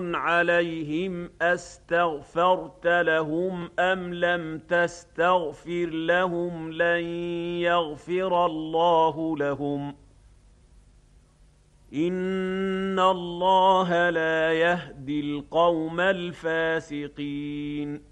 عليهم أستغفرت لهم أم لم تستغفر لهم لن يغفر الله لهم إن الله لا يهدي القوم الفاسقين